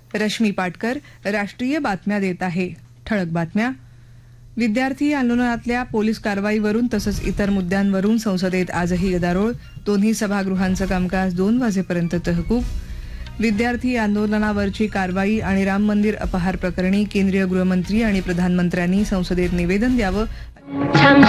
रश्मी पाटकर राष्ट्रीय बातम्या देत आहे. ठळक बातम्या. विद्यार्थी आंदोलनातल्या पोलीस कारवाईवरून तसंच इतर मुद्द्यांवरून संसदेत आजही गदारोळ. दोन्ही सभागृहांचं कामकाज 2 वाजेपर्यंत तहकूब. विद्यार्थी आंदोलनावरची कारवाई आणि राम मंदिर अपहार प्रकरणी केंद्रीय गृहमंत्री आणि प्रधानमंत्र्यांनी संसदेत निवेदन द्यावं